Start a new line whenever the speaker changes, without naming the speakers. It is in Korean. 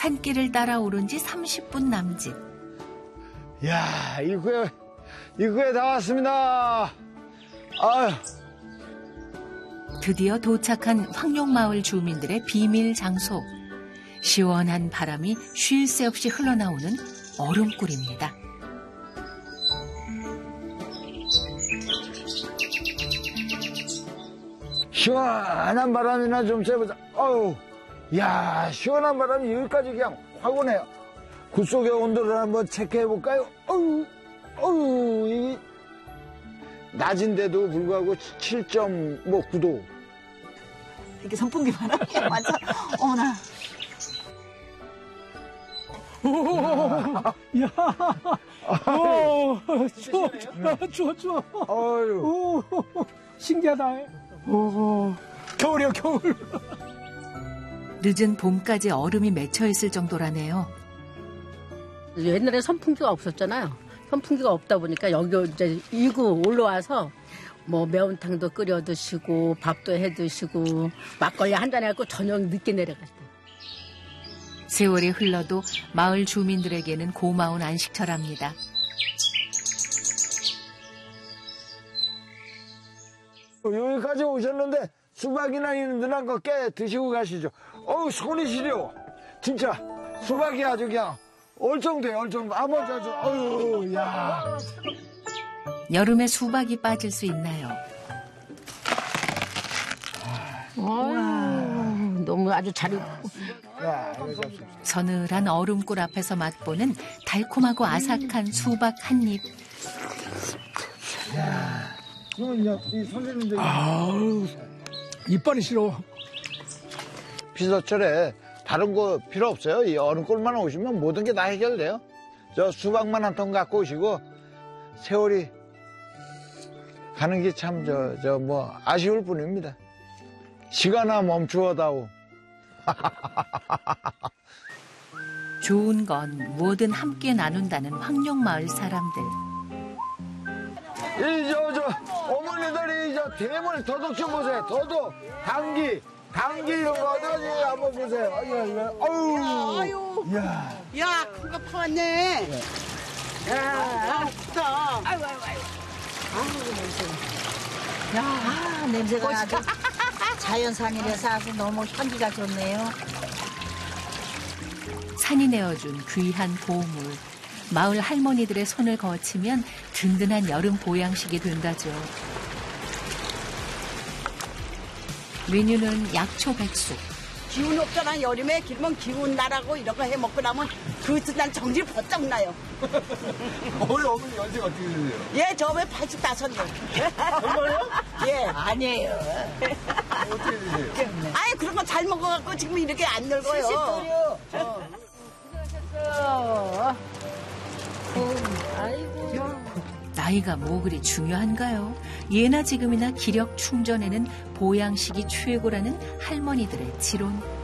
산길을 따라 오른 지 30분 남짓.
야, 입구에 다 왔습니다. 아유.
드디어 도착한 황룡마을 주민들의 비밀 장소. 시원한 바람이 쉴 새 없이 흘러나오는 얼음굴입니다.
시원한 바람이나 좀 쐬보자. 어우, 야, 시원한 바람이 여기까지 그냥 확 오네요. 굴 속의 온도를 한번 체크해볼까요? 어우, 이게 낮인데도 불구하고 7.9도.
이렇게 선풍기 바람이 완전, 어머나.
야, 추워.
어유,
신기하다. 겨울이요, 겨울.
늦은 봄까지 얼음이 맺혀 있을 정도라네요.
옛날에 선풍기가 없었잖아요. 선풍기가 없다 보니까 여기 이제 일구 올라와서 뭐 매운탕도 끓여 드시고 밥도 해 드시고 막걸리 한잔 해갖고 저녁 늦게 내려갔어요.
세월이 흘러도 마을 주민들에게는 고마운 안식처랍니다.
여기까지 오셨는데 수박이나 이런 거 깨 드시고 가시죠. 어우, 손이 시려. 진짜 수박이 아주 그냥 얼쩡돼요, 얼쩡. 아무 아주, 어유, 야.
여름에 수박이 빠질 수 있나요?
너무 아주 잘 익고.
서늘한 얼음굴 앞에서 맛보는 달콤하고 아삭한 수박 한 입.
그러면 이 선생님들.
아우, 이빨이 싫어.
피서철에 다른 거 필요 없어요. 이 얼음굴만 오시면 모든 게 다 해결돼요. 저 수박만 한 통 갖고 오시고 세월이 가는 게 참 뭐 아쉬울 뿐입니다. 시간아 멈추어다오.
좋은 건 뭐든 함께 나눈다는 황룡마을 사람들.
이 어머니들이 대물 더덕 좀 보세요. 더덕, 당기 이런 거 어디 한번 보세요. 아유.
야, 큰 거 파왔네. 야, 크다. 아이고.
야, 냄새가 아주 자연산이라서 아주 너무 향기가 좋네요.
산이 내어준 귀한 보물. 마을 할머니들의 손을 거치면 든든한 여름 보양식이 된다죠. 메뉴는 약초 백숙.
기운 없잖아. 여름에 길면 기운 나라고 이런 거 해 먹고 나면 난 정신 번쩍 나요.
어머니 연세가 어떻게 되세요?
예, 저 왜 85년.
정말요?
예.
아니에요.
어떻게 되세요?
아예 그런 거 잘 먹어갖고 지금 이렇게 안 늙어요.
나이가 뭐 그리 중요한가요? 예나 지금이나 기력 충전에는 보양식이 최고라는 할머니들의 지론.